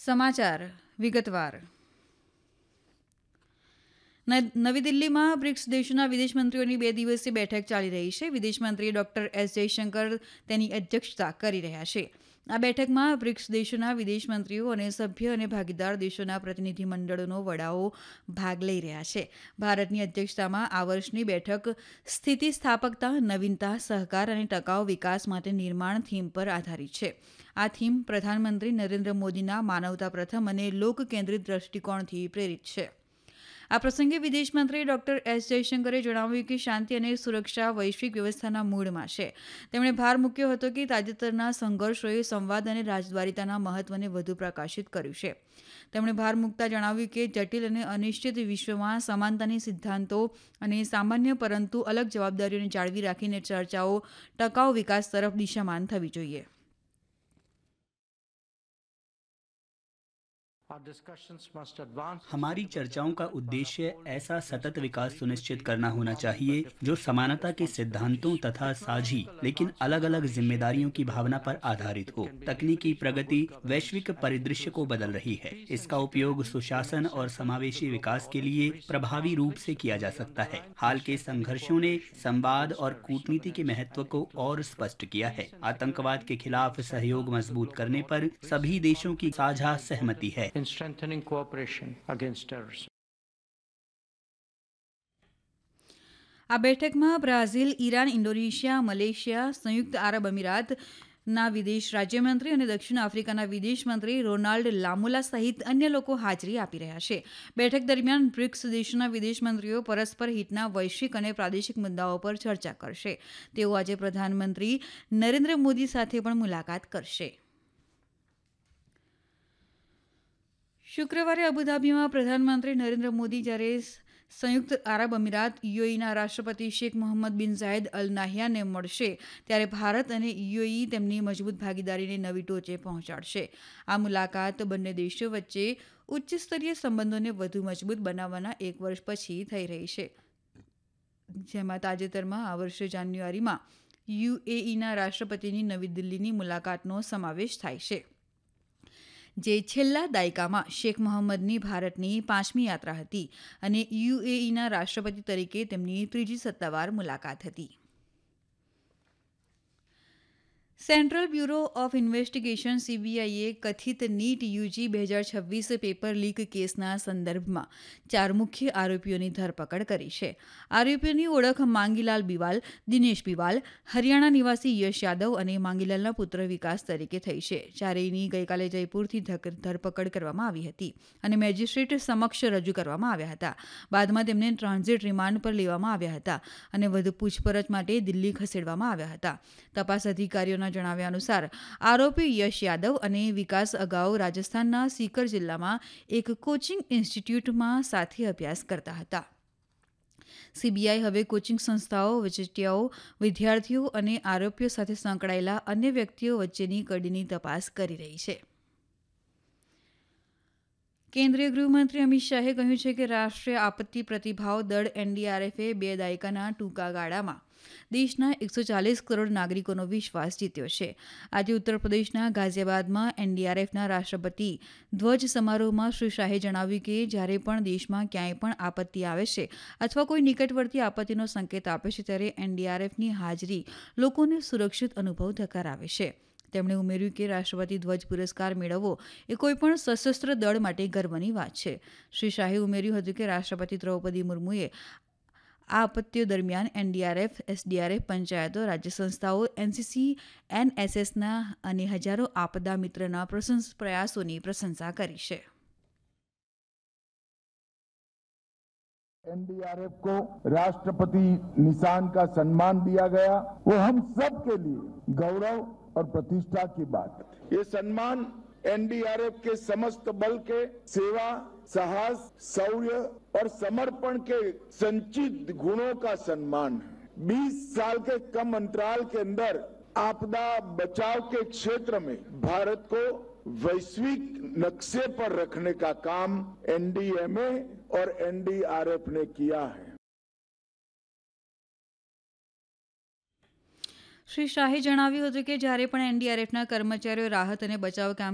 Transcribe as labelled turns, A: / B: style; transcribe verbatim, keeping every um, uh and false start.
A: સમાચાર વિગતવાર. નવી દિલ્હીમાં બ્રિક્સ દેશોના વિદેશ મંત્રીઓની બે દિવસીય બેઠક ચાલી રહી છે. વિદેશ મંત્રી ડોક્ટર એસ જયશંકર તેની અધ્યક્ષતા કરી રહ્યા છે. આ બેઠકમાં બ્રિક્સ દેશોના વિદેશ મંત્રીઓ અને સભ્ય અને ભાગીદાર દેશોના પ્રતિનિધિમંડળોનો વડાઓ ભાગ લઈ રહ્યા છે. ભારતની અધ્યક્ષતામાં આ વર્ષની બેઠક સ્થિતિસ્થાપકતા, નવીનતા, સહકાર અને ટકાઉ વિકાસ માટે નિર્માણ થીમ પર આધારિત છે. આ થીમ પ્રધાનમંત્રી નરેન્દ્ર મોદીના માનવતા પ્રથમ અને લોક કેન્દ્રિત દ્રષ્ટિકોણથી પ્રેરિત છે. આ પ્રસંગે વિદેશ મંત્રી ડોક્ટર એસ જયશંકરે જણાવ્યું કે શાંતિ અને સુરક્ષા વૈશ્વિક વ્યવસ્થાના મૂળમાં છે. તેમણે ભાર મૂક્યો હતો કે તાજેતરના સંઘર્ષોએ સંવાદ અને રાજદ્વારીતાના મહત્વને વધુ પ્રકાશિત કર્યું છે. તેમણે ભાર મૂકતા જણાવ્યું કે જટિલ અને અનિશ્ચિત વિશ્વમાં સમાનતાની સિદ્ધાંતો અને સામાન્ય પરંતુ અલગ જવાબદારીઓને જાળવી રાખીને ચર્ચાઓ ટકાઉ વિકાસ તરફ દિશામાન થવી જોઈએ.
B: हमारी चर्चाओं का उद्देश्य ऐसा सतत विकास सुनिश्चित करना होना चाहिए जो समानता के सिद्धांतों तथा साझी लेकिन अलग अलग जिम्मेदारियों की भावना पर आधारित हो. तकनीकी प्रगति वैश्विक परिदृश्य को बदल रही है. इसका उपयोग सुशासन और समावेशी विकास के लिए प्रभावी रूप से किया जा सकता है. हाल के संघर्षों ने संवाद और कूटनीति के महत्व को और स्पष्ट किया है. आतंकवाद के खिलाफ सहयोग मजबूत करने पर सभी देशों की साझा सहमति है.
C: in strengthening cooperation against terrorism.
A: આ બેઠકમાં બ્રાઝિલ, ઈરાન, ઇન્ડોનેશિયા, મલેશિયા, સંયુક્ત આરબ અમીરાતના વિદેશ રાજ્યમંત્રી અને દક્ષિણ આફ્રિકાના વિદેશ મંત્રી રોનાલ્ડ લામોલા સહિત અન્ય લોકો હાજરી આપી રહ્યા છે. બેઠક દરમિયાન બ્રિક્સ દેશોના વિદેશ મંત્રીઓ પરસ્પર હિતના વૈશ્વિક અને પ્રાદેશિક મુદ્દાઓ પર ચર્ચા કરશે. તેઓ આજે પ્રધાનમંત્રી નરેન્દ્ર મોદી સાથે પણ મુલાકાત કરશે. શુક્રવારે અબુધાબીમાં પ્રધાનમંત્રી નરેન્દ્ર મોદી જ્યારે સંયુક્ત આરબ અમીરાત યુએઈના રાષ્ટ્રપતિ શેખ મોહમ્મદ બિન ઝાયદ અલ નાહ્યાનને મળશે ત્યારે ભારત અને યુએઈ તેમની મજબૂત ભાગીદારીને નવી ટોચે પહોંચાડશે. આ મુલાકાત બંને દેશો વચ્ચે ઉચ્ચસ્તરીય સંબંધોને વધુ મજબૂત બનાવવાના એક વર્ષ પછી થઈ રહી છે, જેમાં તાજેતરમાં આ વર્ષે જાન્યુઆરીમાં યુએઈના રાષ્ટ્રપતિની નવી દિલ્હીની મુલાકાતનો સમાવેશ થાય છે, જે છેલ્લા દાયકામાં શેખ મોહમ્મદની ભારતની પાંચમી યાત્રા હતી અને યુએઈના રાષ્ટ્રપતિ તરીકે તેમની ત્રીજી સત્તાવાર મુલાકાત હતી. સેન્ટ્રલ બ્યુરો ઓફ ઇન્વેસ્ટિગેશન સીબીઆઈએ કથિત નીટ યુજી બે હજાર છવ્વીસ પેપર લીક કેસના સંદર્ભમાં ચાર મુખ્ય આરોપીઓની ધરપકડ કરી છે. આરોપીઓની ઓળખ માંગીલાલ બિવાલ, દિનેશ બિવાલ, હરિયાણા નિવાસી યશ યાદવ અને માંગીલાલના પુત્ર વિકાસ તરીકે થઈ છે. ચારેયની ગઈકાલે જયપુરથી ધરપકડ કરવામાં આવી હતી અને મેજિસ્ટ્રેટ સમક્ષ રજૂ કરવામાં આવ્યા હતા. બાદમાં તેમને ટ્રાન્ઝિટ રિમાન્ડ પર લેવામાં આવ્યા હતા અને વધુ પૂછપરછ માટે દિલ્હી ખસેડવામાં આવ્યા હતા. તપાસ અધિકારીઓના જણાવ્યા અનુસાર આરોપી યશ યાદવ અને વિકાસ અગાઉ રાજસ્થાનના સીકર જિલ્લામાં એક કોચિંગ ઇન્સ્ટિટ્યૂટમાં સાથે અભ્યાસ કરતા હતા. સીબીઆઈ હવે કોચિંગ સંસ્થાઓ, વચેટિયાઓ, વિદ્યાર્થીઓ અને આરોપીઓ સાથે સંકળાયેલા અન્ય વ્યક્તિઓ વચ્ચેની કડીની તપાસ કરી રહી છે. કેન્દ્રીય ગૃહમંત્રી અમિત શાહે કહ્યું છે કે રાષ્ટ્રીય આપત્તિ પ્રતિભાવ દળ એનડીઆરએફે બે દાયકાના ટૂંકા ગાળામાં દેશના એકસો ચાલીસ કરોડ નાગરિકોનો વિશ્વાસ જીત્યો છે. આજે ઉત્તર પ્રદેશના ગાઝિયાબાદમાં એનડીઆરએફના રાષ્ટ્રપતિ ધ્વજ સમારોહમાં શ્રી શાહે જણાવ્યું કે જ્યારે પણ દેશમાં ક્યાંય પણ આપત્તિ આવે છે અથવા કોઈ નિકટવર્તી આપત્તિનો સંકેત આપે છે ત્યારે એનડીઆરએફની હાજરી લોકોને સુરક્ષિત અનુભવ કરાવે છે. તેમણે ઉમેર્યું કે રાષ્ટ્રપતિ ધ્વજ પુરસ્કાર મેળવવો એ કોઈપણ સશસ્ત્ર દળ માટે ગર્વની વાત છે. શ્રી શાહે ઉમેર્યું હતું કે રાષ્ટ્રપતિ દ્રૌપદી મુર્મુએ આ આપત્તિઓ દરમિયાન એનડીઆરએફ, એસડીઆરએફ, પંચાયતો, રાજ્ય સંસ્થાઓ, એનસીસી, એનએસએસના અને હજારો આપદા મિત્રના પ્રયાસોની પ્રશંસા કરી છે.
D: एनडीआरएफ को राष्ट्रपति निशान का सम्मान दिया गया, वो हम सब के लिए गौरव और प्रतिष्ठा की बात है. ये सम्मान एनडीआरएफ के समस्त बल के सेवा, साहस, शौर्य और समर्पण के संचित गुणों का सम्मान है. बीस साल के कम अंतराल के अंदर आपदा बचाव के क्षेत्र में भारत को वैश्विक नक्शे पर रखने का काम एनडीएमए और एनडीआरएफ ने किया है.
A: શ્રી શાહે જણાવ્યું હતું કે જ્યારે પણ એનડીઆરએફના કર્મચારીઓ રાહત અને બચાવ કામ